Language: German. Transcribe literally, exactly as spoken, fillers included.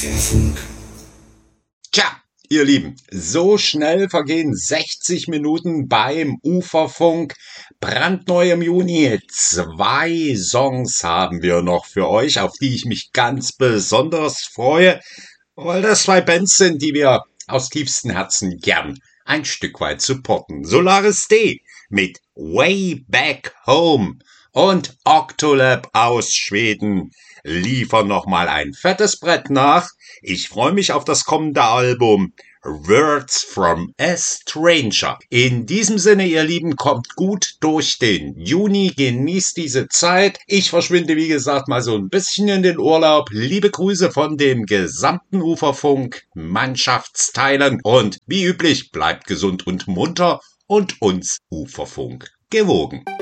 Tja, ihr Lieben, so schnell vergehen sechzig Minuten beim Uferfunk. Brandneu im Juni. Zwei Songs haben wir noch für euch, auf die ich mich ganz besonders freue, weil das zwei Bands sind, die wir aus tiefstem Herzen gern ein Stück weit supporten. Solaris D mit Way Back Home und Octolab aus Schweden liefern nochmal ein fettes Brett nach. Ich freue mich auf das kommende Album Words from a Stranger. In diesem Sinne, ihr Lieben, kommt gut durch den Juni, genießt diese Zeit. Ich verschwinde, wie gesagt, mal so ein bisschen in den Urlaub. Liebe Grüße von dem gesamten Uferfunk, Mannschaftsteilen und wie üblich, bleibt gesund und munter und uns Uferfunk gewogen.